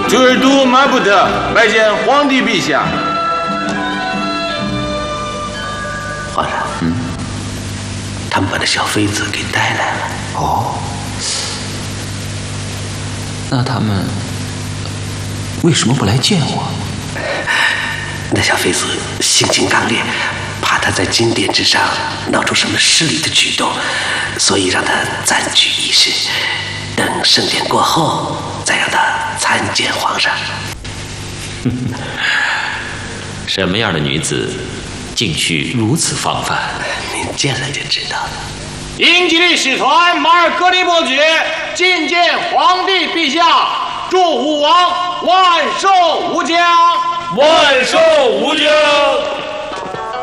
这儿都马不得，拜见皇帝陛下。 皇上，他们把那小妃子给带来了。 哦，那他们为什么不来见我？ 那小妃子性情刚烈，怕他在金殿之上闹出什么失礼的举动，所以让他暂居一室，等盛典过后再让他参见皇上。 什么样的女子竟去如此放范？ 您见了就知道了。 英吉利使团马尔格利伯爵觐见皇帝陛下，祝武王万寿无疆， 万寿无疆。